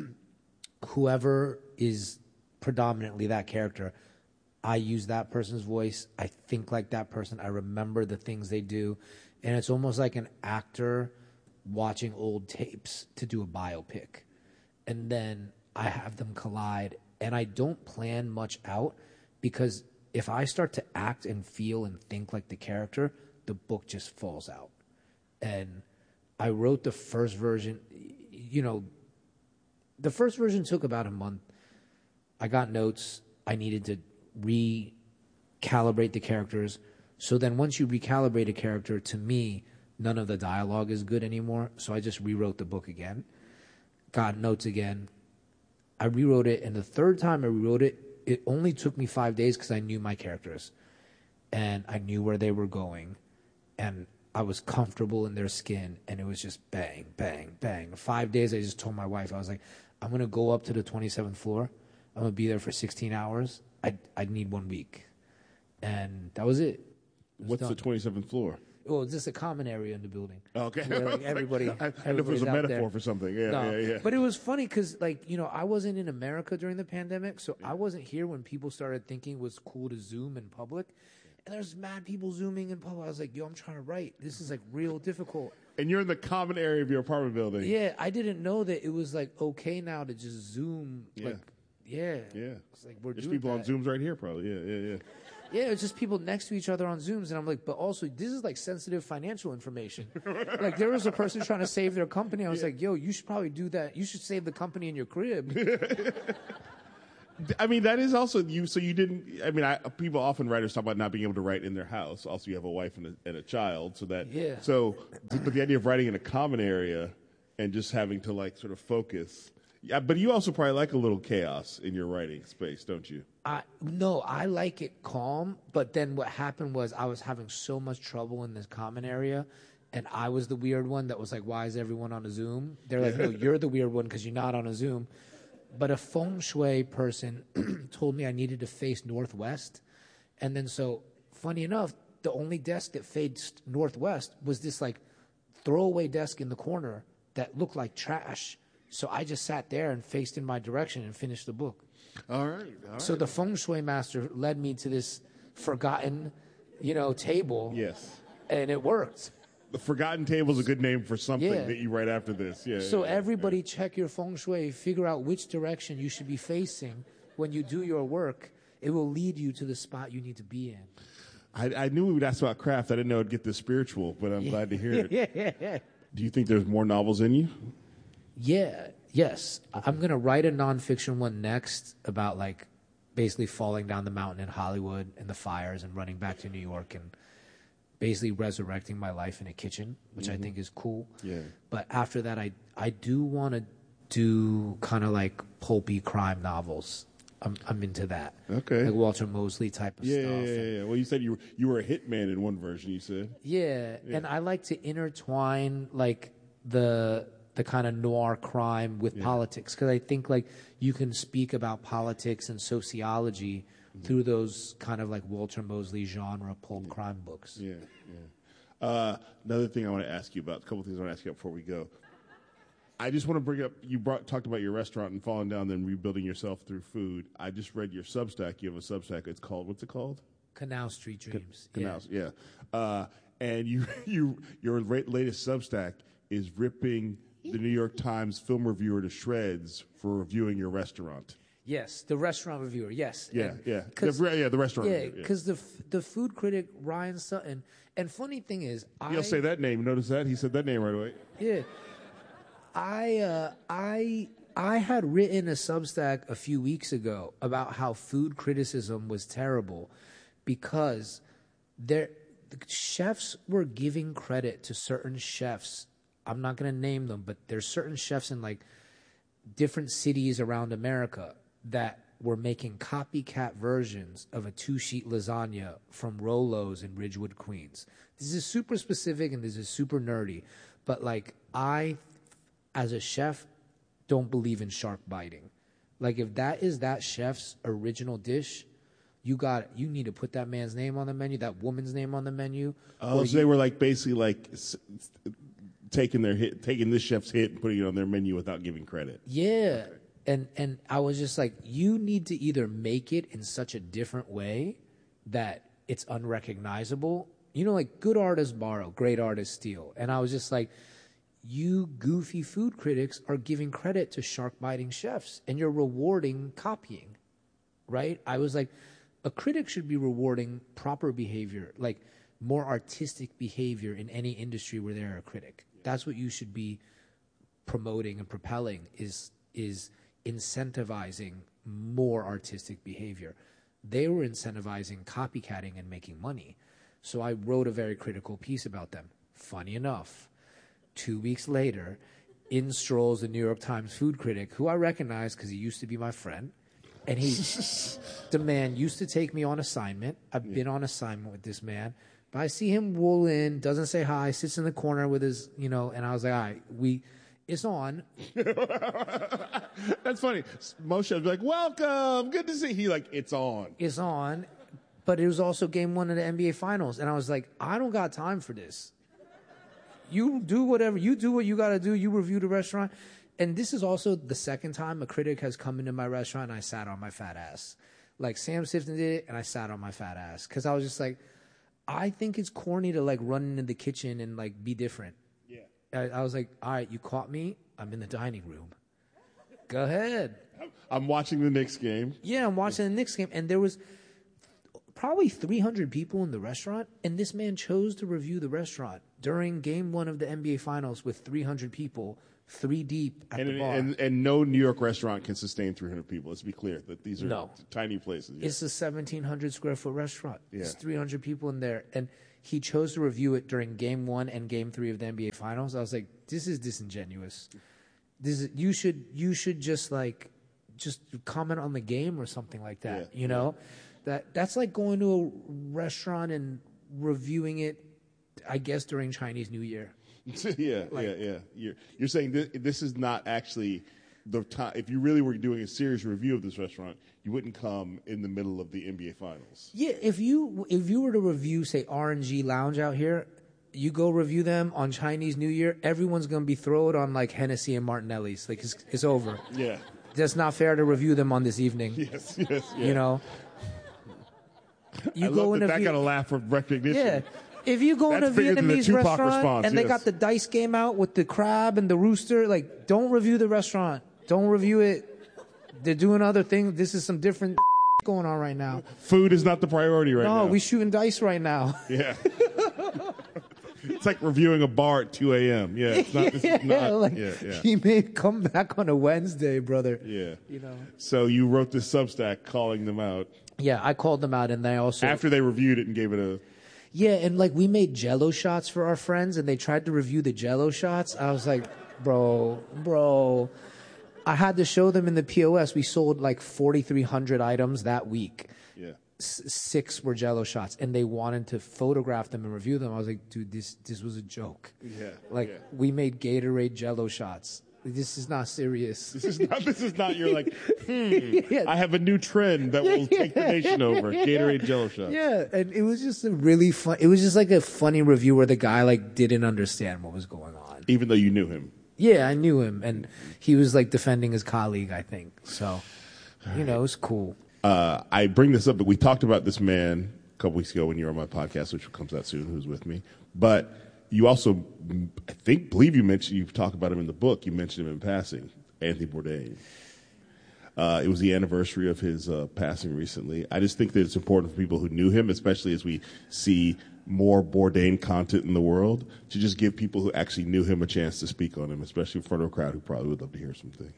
whoever is predominantly that character, I use that person's voice. I think like that person. I remember the things they do. And it's almost like an actor watching old tapes to do a biopic. And then I have them collide. And I don't plan much out because if I start to act and feel and think like the character, the book just falls out. And I wrote the first version, you know, the first version took about a month. I got notes. I needed to recalibrate the characters. So then once you recalibrate a character, to me, none of the dialogue is good anymore. So I just rewrote the book again, got notes again. I rewrote it, and the third time I rewrote it, it only took me five days because I knew my characters. And I knew where they were going. And I was comfortable in their skin, and it was just bang, bang, bang. Five days, I just told my wife, I was like, I'm going to go up to the twenty-seventh floor. I'm going to be there for sixteen hours. I I need one week. And that was it. It was What's done. the twenty-seventh floor? Well, it's just a common area in the building. Okay. Where, like, everybody, I, I know if it was everybody's a out metaphor there. for something. Yeah, No. yeah, yeah. But it was funny because, like, you know, I wasn't in America during the pandemic, so I wasn't here when people started thinking it was cool to Zoom in public. And there's mad people Zooming in public. I was like, yo, I'm trying to write. This is, like, real difficult. And you're in the common area of your apartment building. Yeah, I didn't know that it was, like, okay now to just Zoom. Yeah. Like, yeah. Yeah. It's like we're There's doing people on that. Zooms right here, probably. Yeah, yeah, yeah. Yeah, it's just people next to each other on Zooms, and I'm like, but also this is like sensitive financial information. Like there was a person trying to save their company. I was Yeah. like, yo, you should probably do that. You should save the company in your crib. I mean, that is also you. So you didn't. I mean, I, people often writers talk about not being able to write in their house. Also, you have a wife and a, and a child, so that. Yeah. So, but the idea of writing in a common area and just having to like sort of focus. Yeah, but you also probably like a little chaos in your writing space, don't you? I no, I like it calm. But then what happened was I was having so much trouble in this common area. And I was the weird one that was like, why is everyone on a Zoom? They're like, no, you're the weird one because you're not on a Zoom. But a feng shui person told me I needed to face northwest. And then so, funny enough, the only desk that faced northwest was this like throwaway desk in the corner that looked like trash. So I just sat there and faced in my direction and finished the book. All right. All right. So the feng shui master led me to this forgotten, you know, table. Yes. And it worked. The Forgotten Table is a good name for something Yeah. that you write after this. Yeah. So yeah, everybody yeah. check your feng shui, figure out which direction you should be facing when you do your work. It will lead you to the spot you need to be in. I, I knew we would ask about craft. I didn't know it'd get this spiritual, but I'm glad to hear it. yeah, yeah, yeah. Do you think there's more novels in you? Yeah, yes. I'm going to write a nonfiction one next about like basically falling down the mountain in Hollywood and the fires and running back to New York and basically resurrecting my life in a kitchen, which mm-hmm. I think is cool. Yeah. But after that, I I do want to do kind of like pulpy crime novels. I'm I'm into that. Okay. Like Walter Mosley type of yeah, stuff. Yeah, yeah, yeah. Well, you said you were, you were a hitman in one version. You said. Yeah, yeah. And I like to intertwine like the the kind of noir crime with yeah. politics because I think like you can speak about politics and sociology. Mm-hmm. Through those kind of like Walter Mosley genre pulp yeah. crime books. Yeah, yeah. Uh, another thing I want to ask you about, a couple things I want to ask you about before we go. I just want to bring up, you brought, talked about your restaurant and falling down, then rebuilding yourself through food. I just read your Substack. You have a Substack. It's called, what's it called? Canal Street Dreams. Can, Canal, yeah. yeah. Uh, and you, you, your latest Substack is ripping the New York Times film reviewer to shreds for reviewing your restaurant. Yes, the restaurant reviewer. Yes, yeah, and yeah, the, yeah, the restaurant. Yeah, reviewer, yeah, because the the food critic Ryan Sutton. And funny thing is, I you'll say that name. Notice that he said that name right away. Yeah, I uh, I I had written a Substack a few weeks ago about how food criticism was terrible because there the chefs were giving credit to certain chefs. I'm not going to name them, but there's certain chefs in like different cities around America that were making copycat versions of a two-sheet lasagna from Rolo's in Ridgewood, Queens. This is super specific and this is super nerdy, but like I, as a chef, don't believe in shark biting. Like if that is that chef's original dish, you got you need to put that man's name on the menu, that woman's name on the menu. Oh, so you, they were like basically like s- taking their hit, taking this chef's hit and putting it on their menu without giving credit. Yeah. Okay. And and I was just like, you need to either make it in such a different way that it's unrecognizable. You know, like good artists borrow, great artists steal. And I was just like, you goofy food critics are giving credit to shark-biting chefs, and you're rewarding copying, right? I was like, a critic should be rewarding proper behavior, like more artistic behavior in any industry where they're a critic. That's what you should be promoting and propelling is is incentivizing more artistic behavior. They were incentivizing copycatting and making money. So I wrote a very critical piece about them. Funny enough, two weeks later, in strolls the New York Times food critic, who I recognize because he used to be my friend. And he, the man used to take me on assignment. I've yeah. been on assignment with this man. But I see him wool in, doesn't say hi, sits in the corner with his, you know, and I was like, all right, we... It's on. That's funny. Moshe would be like, welcome. Good to see you. He like, it's on. It's on. But it was also game one of the N B A Finals. And I was like, I don't got time for this. You do whatever. You do what you got to do. You review the restaurant. And this is also the second time a critic has come into my restaurant and I sat on my fat ass. Like Sam Sifton did it and I sat on my fat ass. Because I was just like, I think it's corny to like run into the kitchen and like be different. I, I was like, all right, you caught me. I'm in the dining room. Go ahead. I'm watching the Knicks game. Yeah, I'm watching the Knicks game. And there was probably three hundred people in the restaurant, and this man chose to review the restaurant during game one of the N B A Finals with three hundred people, three deep at and, the bar. And, and no New York restaurant can sustain three hundred people. Let's be clear that these are No. tiny places. Yeah. It's a seventeen hundred square foot restaurant. Yeah. There's three hundred people in there, and he chose to review it during game one and game three of the N B A Finals. I was like, this is disingenuous. This is, you should you should just like just comment on the game or something like that. Yeah. You know, that that's like going to a restaurant and reviewing it, I guess, during Chinese New Year. yeah, Like- yeah, yeah. You're, you're saying this, this is not actually the time. If you really were doing a serious review of this restaurant, you wouldn't come in the middle of the N B A Finals. Yeah, if you if you were to review, say, R and G Lounge out here, you go review them on Chinese New Year, everyone's going to be thrown on like Hennessy and Martinelli's. Like, it's, it's over. Yeah. That's not fair to review them on this evening. Yes, yes, yeah. You know? You I love that and that view- got a laugh for recognition. Yeah. If you go in a That's bigger than the Vietnamese Tupac restaurant response, and they yes. got the dice game out with the crab and the rooster, like, don't review the restaurant. Don't review it. They're doing other things. This is some different going on right now. Food is not the priority right now. No, we shooting dice right now. Yeah. It's like reviewing a bar at two a.m. Yeah, it's not. This is not like, yeah, yeah. He may come back on a Wednesday, brother. Yeah. You know. So you wrote this Substack calling them out Yeah, I called them out, and they also after they reviewed it and gave it a. yeah, and like we made Jello shots for our friends, and they tried to review the Jello shots. I was like, bro, bro, I had to show them in the P O S. We sold like forty-three hundred items that week. Yeah. S- six were Jello shots, and they wanted to photograph them and review them. I was like, dude, this this was a joke. Yeah. Like yeah. we made Gatorade Jello shots. This is not serious. This is not. This is not. You're like, hmm. Yeah. I have a new trend that will take the nation over. Gatorade Jello shots. Yeah, and it was just a really fun. It was just like a funny review where the guy like didn't understand what was going on. Even though you knew him. Yeah, I knew him, and he was like defending his colleague, I think. So, you know, it was cool. Uh, I bring this up, but we talked about this man a couple weeks ago when you were on my podcast, which comes out soon. Who's with me? But you also, I think, believe you mentioned you talk about him in the book. You mentioned him in passing, Anthony Bourdain. Uh, it was the anniversary of his uh, passing recently. I just think that it's important for people who knew him, especially as we see more Bourdain content in the world, to just give people who actually knew him a chance to speak on him, especially in front of a crowd who probably would love to hear some things.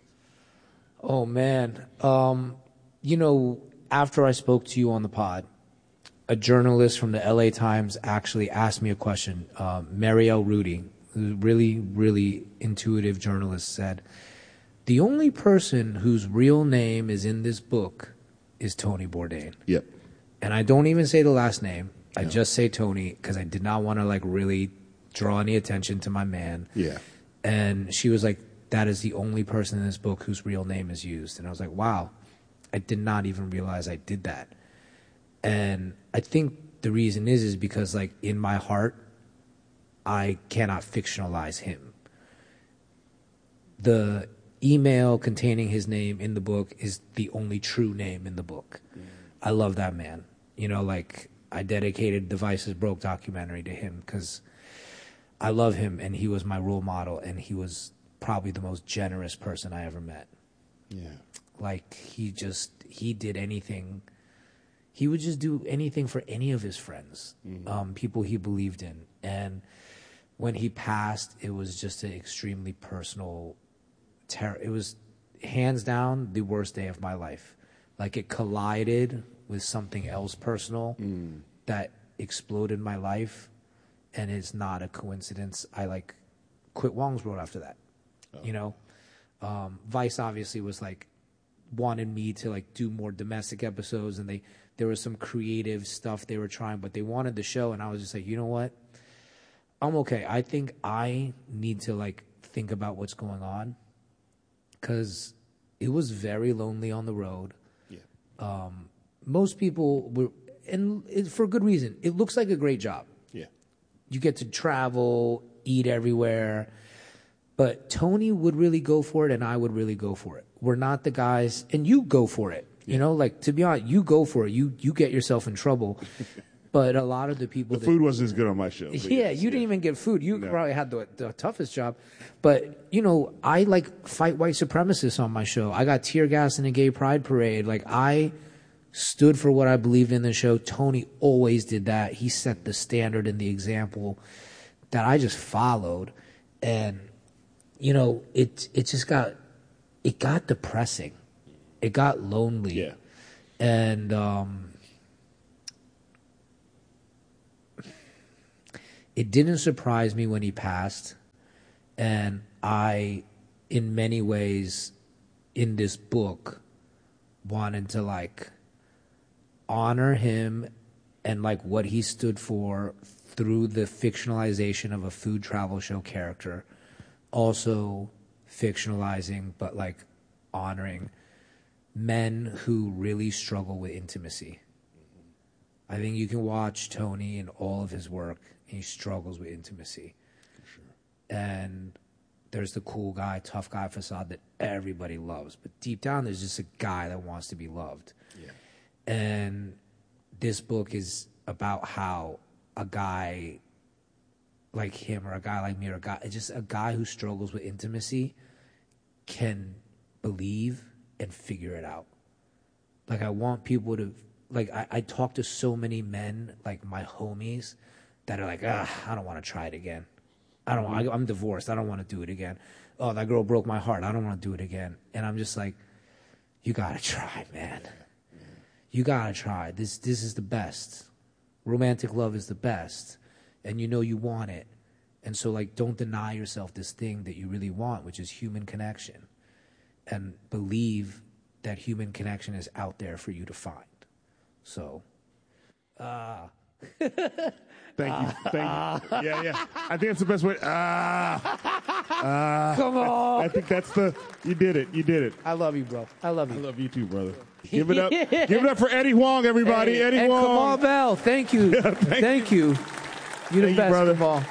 Oh man, um, you know, after I spoke to you on the pod, a journalist from the L A Times actually asked me a question. Uh, Marielle Rudy, who's a really, really intuitive journalist, said, the only person whose real name is in this book is Tony Bourdain. Yep. And I don't even say the last name. I Yeah. just say Tony because I did not want to like really draw any attention to my man. Yeah. And she was like, that is the only person in this book whose real name is used. And I was like, wow, I did not even realize I did that. And I think the reason is, is because like in my heart, I cannot fictionalize him. The email containing his name in the book is the only true name in the book. Mm. I love that man. You know, like I dedicated the Vices Broke documentary to him because I love him and he was my role model and he was probably the most generous person I ever met. Yeah. Like he just, he did anything. He would just do anything for any of his friends, mm-hmm. um, people he believed in. And when he passed, it was just an extremely personal terror. It was hands down the worst day of my life. Like it collided with something else personal mm. that exploded my life. And it's not a coincidence. I like quit Wong's World after that. Oh. You know, um, Vice obviously was like wanted me to like do more domestic episodes, and they there was some creative stuff they were trying, but they wanted the show, and I was just like, you know what, I'm okay. I think I need to like think about what's going on because it was very lonely on the road. Yeah. Um, most people were, and it, for good reason. It looks like a great job. Yeah. You get to travel, eat everywhere. But Tony would really go for it, and I would really go for it. We're not the guys, and you go for it. You know, like, to be honest, you go for it. You you get yourself in trouble. But a lot of the people... The that, food wasn't as good on my show. Yeah, yes, you didn't yeah. even get food. You No. probably had the, the toughest job. But, you know, I, like, fight white supremacists on my show. I got tear gas in a gay pride parade. Like, I stood for what I believed in the show. Tony always did that. He set the standard and the example that I just followed. And, you know, it it just got, it got depressing. It got lonely. Yeah. And, um, it didn't surprise me when he passed. And I, in many ways, in this book, wanted to, like, honor him and, like, what he stood for through the fictionalization of a food travel show character. Also fictionalizing, but, like, honoring men who really struggle with intimacy. I think you can watch Tony in all of his work, and he struggles with intimacy. For sure. And there's the cool guy, tough guy facade that everybody loves. But deep down, there's just a guy that wants to be loved. Yeah. And this book is about how a guy like him or a guy like me or a guy, just a guy who struggles with intimacy can believe and figure it out. Like, I want people to, like, I, I talk to so many men, like my homies, that are like, ah, I don't want to try it again. I don't. I, I'm divorced. I don't want to do it again. Oh, that girl broke my heart. I don't want to do it again. And I'm just like, you gotta try, man. You gotta try. This this is the best. Romantic love is the best, and you know you want it. And so, like, don't deny yourself this thing that you really want, which is human connection, and believe that human connection is out there for you to find. So, ah. Uh, Thank you. Thank you. Yeah, yeah. I think that's the best way. Ah. Ah. Come on. I, I think that's the, you did it. You did it. I love you, bro. I love you. I love you too, brother. Give it up. Give it up for Eddie Huang, everybody. Hey, Eddie and Huang. Kamal Bell. Thank you. Yeah, thank, thank you. you. You're the best, you, Kamal.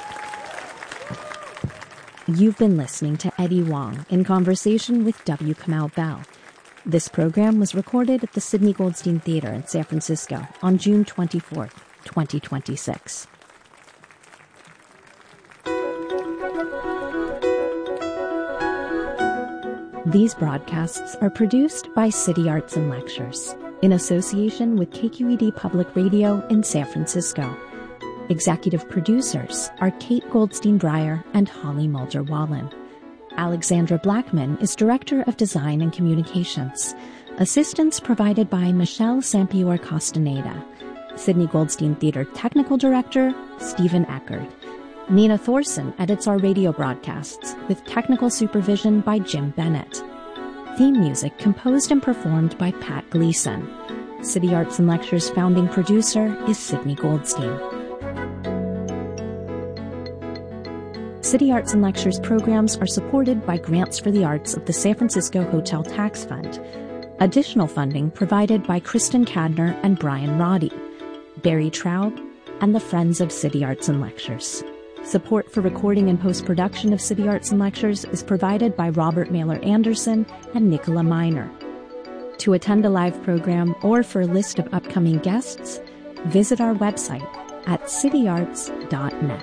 You've been listening to Eddie Huang in conversation with W. Kamau Bell. This program was recorded at the Sidney Goldstein Theater in San Francisco on June twenty-fourth, twenty twenty-six. These broadcasts are produced by City Arts and Lectures in association with K Q E D Public Radio in San Francisco. Executive producers are Kate Goldstein-Breyer and Holly Mulder-Wallen. Alexandra Blackman is Director of Design and Communications. Assistance provided by Michelle Sampior Castaneda. Sidney Goldstein Theater Technical Director, Stephen Eckerd. Nina Thorson edits our radio broadcasts with technical supervision by Jim Bennett. Theme music composed and performed by Pat Gleason. City Arts and Lectures founding producer is Sidney Goldstein. City Arts and Lectures programs are supported by grants for the arts of the San Francisco Hotel Tax Fund. Additional funding provided by Kristen Cadner and Brian Roddy, Barry Traub, and the Friends of City Arts and Lectures. Support for recording and post-production of City Arts and Lectures is provided by Robert Mailer Anderson and Nicola Miner. To attend a live program or for a list of upcoming guests, visit our website at city arts dot net.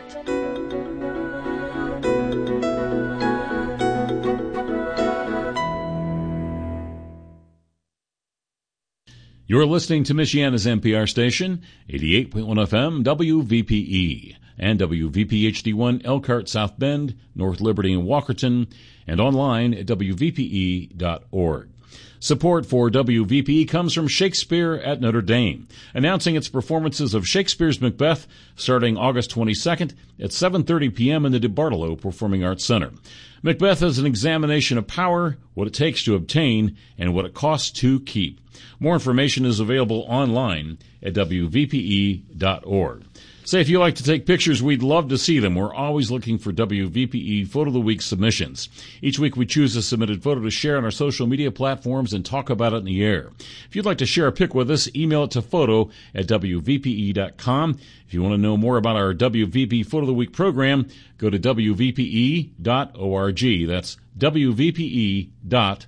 You're listening to Michiana's N P R station, eighty-eight point one F M, W V P E, and W V P H D one Elkhart, South Bend, North Liberty, and Walkerton, and online at W V P E dot org. Support for W V P E comes from Shakespeare at Notre Dame, announcing its performances of Shakespeare's Macbeth starting August twenty-second at seven thirty p.m. in the DeBartolo Performing Arts Center. Macbeth is an examination of power, what it takes to obtain, and what it costs to keep. More information is available online at W V P E dot org. Say, if you like to take pictures, we'd love to see them. We're always looking for W V P E Photo of the Week submissions. Each week we choose a submitted photo to share on our social media platforms and talk about it in the air. If you'd like to share a pic with us, email it to photo at W V P E dot com. If you want to know more about our W V P Photo of the Week program, go to W V P E dot org. That's W V P E dot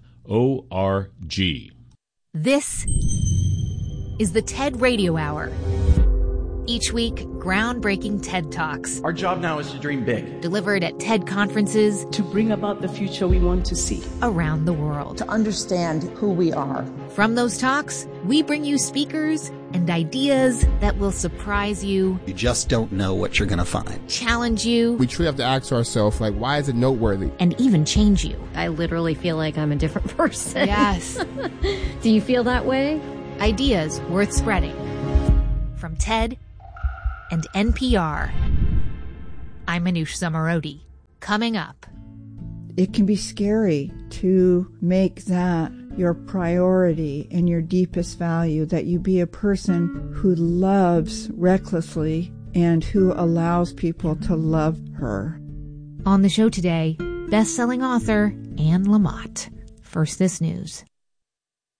org. This is the TED Radio Hour. Each week, groundbreaking TED Talks. Our job now is to dream big. Delivered at TED conferences. To bring about the future we want to see. Around the world. To understand who we are. From those talks, we bring you speakers and ideas that will surprise you. You just don't know what you're going to find. Challenge you. We truly have to ask ourselves, like, why is it noteworthy? And even change you. I literally feel like I'm a different person. Yes. Do you feel that way? Ideas worth spreading. From TED and N P R. I'm Manoush Zomorodi. Coming up. It can be scary to make that your priority and your deepest value, that you be a person who loves recklessly and who allows people to love her. On the show today, best-selling author Anne Lamott. First, this news.